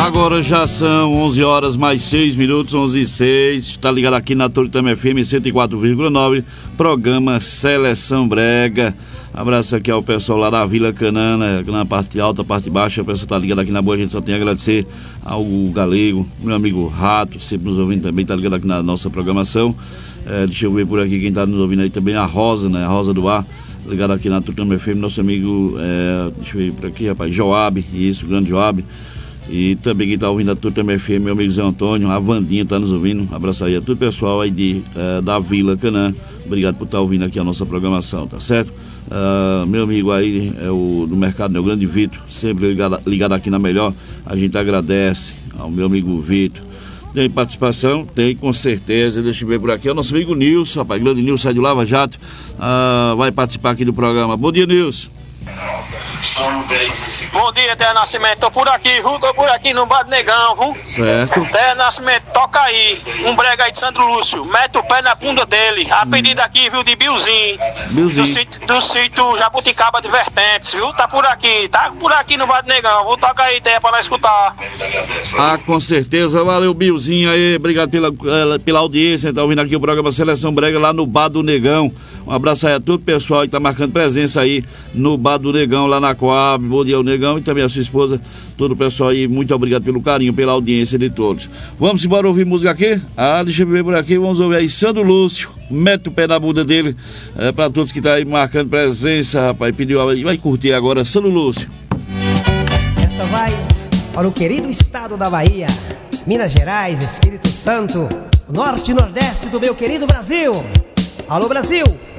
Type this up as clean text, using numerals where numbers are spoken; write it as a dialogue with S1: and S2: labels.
S1: Agora já são 11 horas mais 6 minutos, 11h06. Está ligado aqui na Toritama FM 104,9, programa Seleção Brega. Abraço aqui ao pessoal lá da Vila Canana, na parte alta, parte baixa. O pessoal está ligado aqui na boa, a gente só tem a agradecer ao Galego, meu amigo Rato, sempre nos ouvindo também, está ligado aqui na nossa programação. Deixa eu ver por aqui quem está nos ouvindo aí também, a Rosa, né? A Rosa do Ar, ligado aqui na Toritama FM, nosso amigo, deixa eu ver por aqui, rapaz, Joab, isso, grande Joab. E também quem está ouvindo a Toritama FM, meu amigo Zé Antônio, a Vandinha está nos ouvindo. Um abraço aí a todo o pessoal aí da Vila Canã. Obrigado por estar ouvindo aqui a nossa programação, tá certo? Meu amigo aí do Mercado, né, o grande Vitor, sempre ligado aqui na Melhor. A gente agradece ao meu amigo Vitor. Tem participação? Tem, com certeza. Deixa eu ver por aqui. É o nosso amigo Nilson, rapaz, grande Nilson, sai do Lava Jato. Vai participar aqui do programa. Bom dia, Nilson.
S2: Bom dia, Terra Nascimento. Tô por aqui, viu? Tô por aqui no Bar do Negão, viu?
S1: Certo.
S2: Terra Nascimento, toca aí. Um brega aí de Sandro Lúcio. Mete o pé na bunda dele. A pedida aqui, viu, de Bilzinho. Do sítio Jabuticaba de Vertentes, viu? Tá por aqui no Bar do Negão. Vou tocar aí, Terra, pra nós escutar.
S1: Com certeza. Valeu, Bilzinho aí. Obrigado pela audiência. Tá ouvindo aqui o programa Seleção Brega lá no Bar do Negão. Um abraço aí a todo o pessoal que tá marcando presença aí no Bar do Negão, lá na Coab. Bom dia ao Negão e também a sua esposa, todo o pessoal aí. Muito obrigado pelo carinho, pela audiência de todos. Vamos embora ouvir música aqui? Deixa eu ver por aqui. Vamos ouvir aí Sandro Lúcio. Mete o pé na bunda dele. Para todos que tá aí marcando presença, rapaz. Pediu, vai curtir agora Sandro Lúcio.
S3: Esta vai para o querido estado da Bahia, Minas Gerais, Espírito Santo, norte e nordeste do meu querido Brasil. Alô, Brasil!